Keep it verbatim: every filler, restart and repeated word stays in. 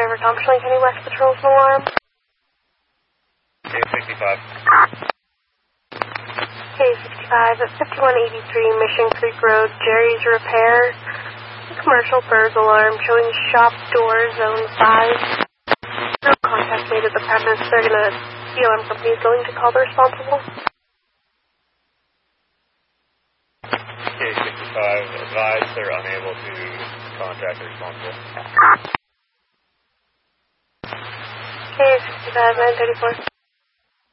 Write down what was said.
Driver Thompson, Kenny West Patrol's alarm. K sixty-five. K sixty-five at fifty-one eighty-three Mission Creek Road, Jerry's Repair. Commercial birds alarm showing shop door zone five. No contact made at the premise. They're gonna, the alarm company is going to call the responsible. K sixty-five, advised they're unable to contact the responsible. K sixty-five, nine thirty-four.